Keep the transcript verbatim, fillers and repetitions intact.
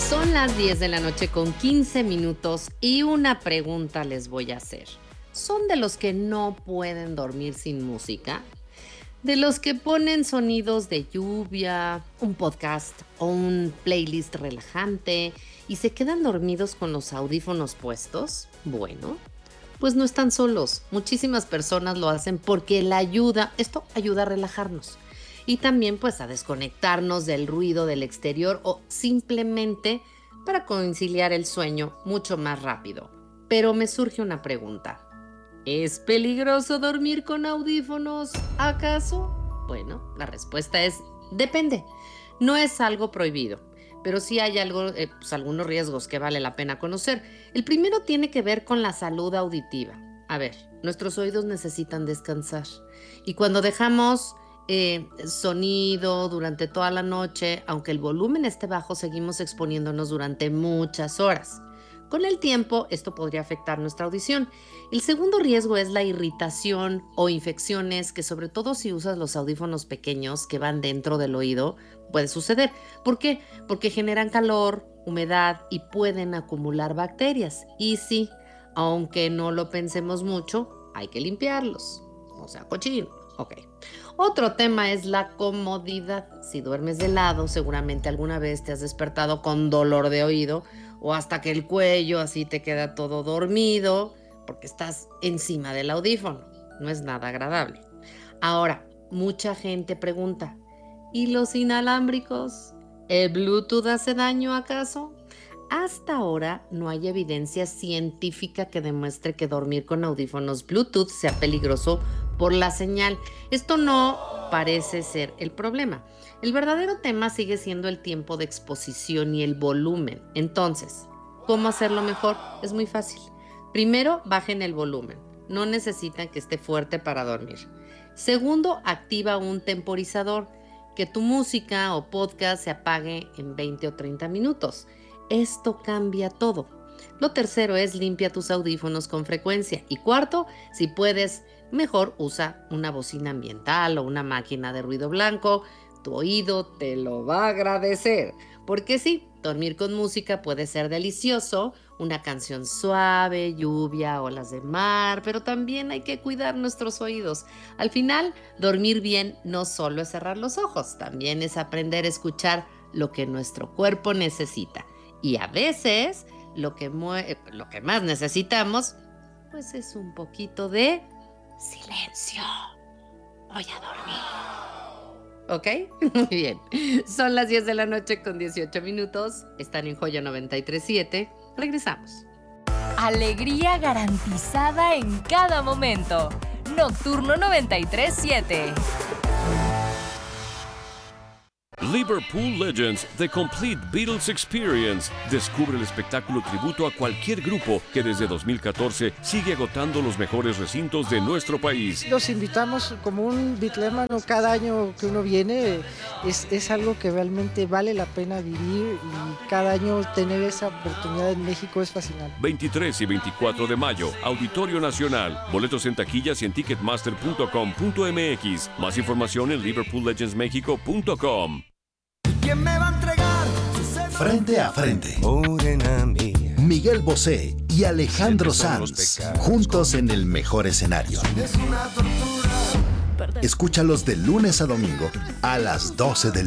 Son las diez de la noche con quince minutos y una pregunta les voy a hacer. ¿Son de los que no pueden dormir sin música? ¿De los que ponen sonidos de lluvia, un podcast o un playlist relajante y se quedan dormidos con los audífonos puestos? Bueno, pues no están solos. Muchísimas personas lo hacen porque la ayuda, esto ayuda a relajarnos. Y también pues a desconectarnos del ruido del exterior o simplemente para conciliar el sueño mucho más rápido. Pero me surge una pregunta. ¿Es peligroso dormir con audífonos, acaso? Bueno, la respuesta es depende. No es algo prohibido, pero sí hay algo, eh, pues, algunos riesgos que vale la pena conocer. El primero tiene que ver con la salud auditiva. A ver, nuestros oídos necesitan descansar. Y cuando dejamos Eh, sonido durante toda la noche, aunque el volumen esté bajo, seguimos exponiéndonos durante muchas horas. Con el tiempo, esto podría afectar nuestra audición. El segundo riesgo es la irritación o infecciones, que sobre todo si usas los audífonos pequeños que van dentro del oído, puede suceder. ¿Por qué? Porque generan calor, humedad y pueden acumular bacterias. Y sí, aunque no lo pensemos mucho, hay que limpiarlos. O sea, cochino. Ok. Otro tema es la comodidad. Si duermes de lado, seguramente alguna vez te has despertado con dolor de oído o hasta que el cuello así te queda todo dormido porque estás encima del audífono. No es nada agradable. Ahora, mucha gente pregunta, ¿y los inalámbricos? ¿El Bluetooth hace daño acaso? Hasta ahora no hay evidencia científica que demuestre que dormir con audífonos Bluetooth sea peligroso por la señal. Esto no parece ser el problema. El verdadero tema sigue siendo el tiempo de exposición y el volumen. Entonces, ¿cómo hacerlo mejor? Es muy fácil. Primero, bajen el volumen. No necesitan que esté fuerte para dormir. Segundo, activa un temporizador. Que tu música o podcast se apague en veinte o treinta minutos. Esto cambia todo. Lo tercero es limpia tus audífonos con frecuencia. Y cuarto, si puedes, mejor usa una bocina ambiental o una máquina de ruido blanco. Tu oído te lo va a agradecer. Porque sí, dormir con música puede ser delicioso. Una canción suave, lluvia, olas de mar, pero también hay que cuidar nuestros oídos. Al final, dormir bien no solo es cerrar los ojos, también es aprender a escuchar lo que nuestro cuerpo necesita. Y a veces lo que, mue- lo que más necesitamos, pues es un poquito de silencio. Voy a dormir. ¿Ok? Muy bien. Son las diez de la noche con dieciocho minutos. Están en Joya noventa y tres punto siete. Regresamos. Alegría garantizada en cada momento. Nocturno noventa y tres punto siete. Liverpool Legends, The Complete Beatles Experience. Descubre el espectáculo tributo a cualquier grupo que desde dos mil catorce sigue agotando los mejores recintos de nuestro país. Los invitamos como un bitlémano cada año que uno viene. Es, es algo que realmente vale la pena vivir y cada año tener esa oportunidad en México es fascinante. veintitrés y veinticuatro de mayo, Auditorio Nacional. Boletos en taquillas y en ticketmaster punto com punto m x. Más información en liverpool legends mexico punto com. ¿Quién me va a entregar? Frente a frente. Miguel Bosé y Alejandro Sanz, juntos en el mejor escenario. Escúchalos de lunes a domingo a las doce del